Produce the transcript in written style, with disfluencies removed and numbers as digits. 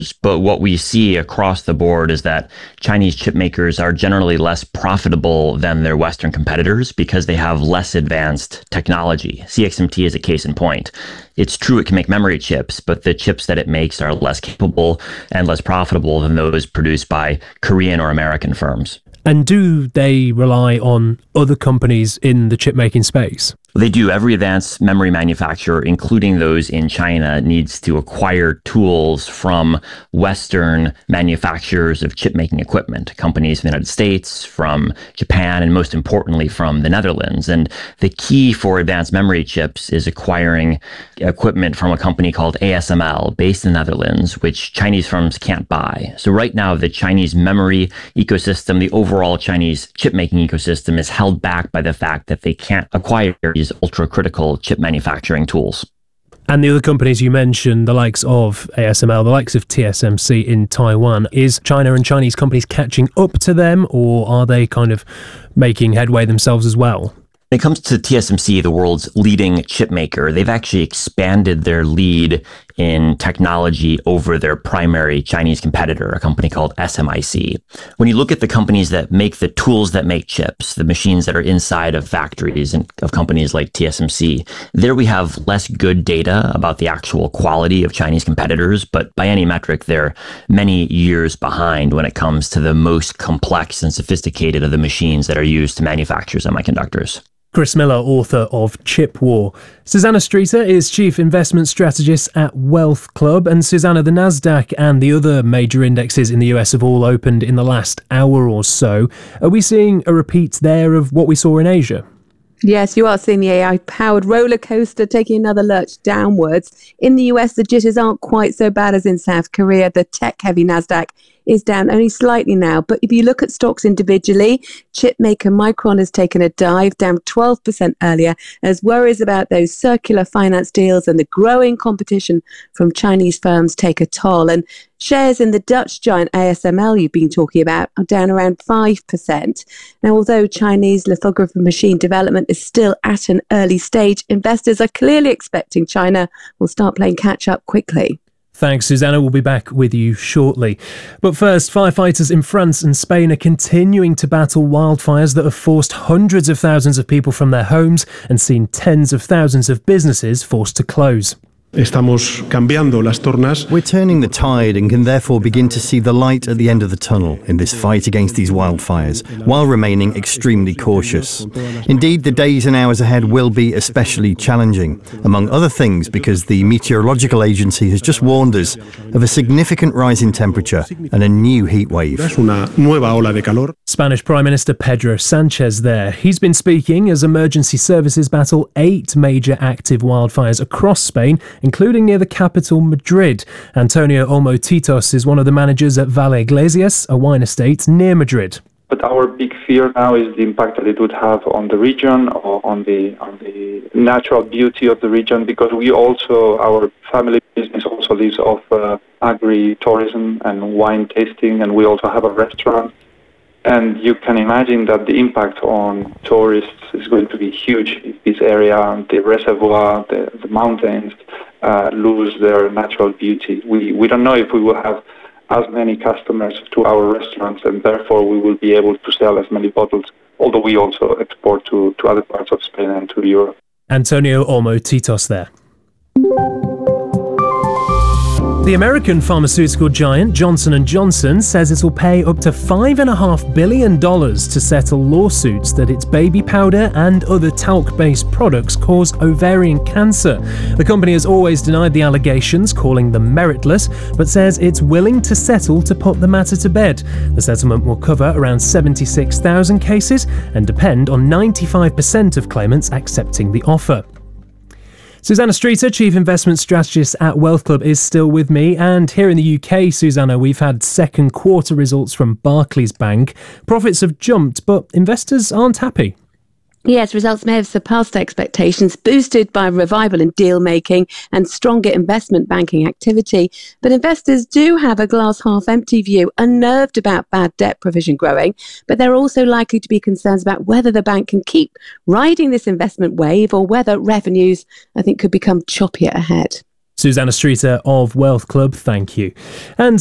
But what we see across the board is that Chinese chip makers are generally less profitable than their Western competitors because they have less advanced technology. CXMT is a case in point. It's true it can make memory chips, but the chips that it makes are less capable and less profitable than those produced by Korean or American firms. And do they rely on other companies in the chip-making space? They do. Every advanced memory manufacturer, including those in China, needs to acquire tools from Western manufacturers of chip-making equipment, companies in the United States, from Japan, and most importantly, from the Netherlands. And the key for advanced memory chips is acquiring equipment from a company called ASML, based in the Netherlands, which Chinese firms can't buy. So right now, the Chinese memory ecosystem, the overall Chinese chip-making ecosystem, is held back by the fact that they can't acquire these ultra-critical chip manufacturing tools. And the other companies you mentioned, the likes of ASML, the likes of TSMC in Taiwan, is China and Chinese companies catching up to them, or are they kind of making headway themselves as well? When it comes to TSMC, the world's leading chip maker, they've actually expanded their lead in technology over their primary Chinese competitor, a company called SMIC. When you look at the companies that make the tools that make chips, the machines that are inside of factories and of companies like TSMC, there we have less good data about the actual quality of Chinese competitors, but by any metric, they're many years behind when it comes to the most complex and sophisticated of the machines that are used to manufacture semiconductors. Chris Miller, author of Chip War. Susanna Streeter is Chief Investment Strategist at Wealth Club. And Susanna, the Nasdaq and the other major indexes in the US have all opened in the last hour or so. Are we seeing a repeat there of what we saw in Asia? Yes, you are seeing the AI-powered roller coaster taking another lurch downwards. In the US, the jitters aren't quite so bad as in South Korea. The tech-heavy Nasdaq is down only slightly now. But if you look at stocks individually, chip maker Micron has taken a dive, down 12% earlier, as worries about those circular finance deals and the growing competition from Chinese firms take a toll. And shares in the Dutch giant ASML you've been talking about are down around 5%. Now, although Chinese lithography machine development is still at an early stage, investors are clearly expecting China will start playing catch-up quickly. Thanks, Susanna. We'll be back with you shortly. But first, firefighters in France and Spain are continuing to battle wildfires that have forced hundreds of thousands of people from their homes and seen tens of thousands of businesses forced to close. We're turning the tide and can therefore begin to see the light at the end of the tunnel in this fight against these wildfires, while remaining extremely cautious. Indeed, the days and hours ahead will be especially challenging, among other things because the Meteorological Agency has just warned us of a significant rise in temperature and a new heat wave. Spanish Prime Minister Pedro Sanchez there. He's been speaking as emergency services battle 8 major active wildfires across Spain, including near the capital, Madrid. Antonio Olmo Titos is one of the managers at Valle Iglesias, a wine estate near Madrid. But our big fear now is the impact that it would have on the region or on the natural beauty of the region, because our family business also lives off agri-tourism and wine tasting, and we also have a restaurant. And you can imagine that the impact on tourists is going to be huge if this area, the reservoir, the mountains, lose their natural beauty. We don't know if we will have as many customers to our restaurants, and therefore we will be able to sell as many bottles, although we also export to other parts of Spain and to Europe. Antonio Olmo Titos there. The American pharmaceutical giant Johnson & Johnson says it will pay up to $5.5 billion to settle lawsuits that its baby powder and other talc-based products cause ovarian cancer. The company has always denied the allegations, calling them meritless, but says it's willing to settle to put the matter to bed. The settlement will cover around 76,000 cases and depend on 95% of claimants accepting the offer. Susanna Streeter, Chief Investment Strategist at Wealth Club, is still with me. And here in the UK, Susanna, we've had second quarter results from Barclays Bank. Profits have jumped, but investors aren't happy. Yes, results may have surpassed expectations, boosted by revival in deal-making and stronger investment banking activity. But investors do have a glass-half-empty view, unnerved about bad debt provision growing. But there are also likely to be concerns about whether the bank can keep riding this investment wave or whether revenues, I think, could become choppier ahead. Susanna Streeter of Wealth Club, thank you. And